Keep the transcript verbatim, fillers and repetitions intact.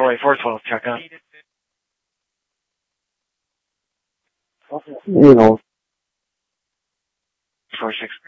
four eight four twelve, check on. You know. four six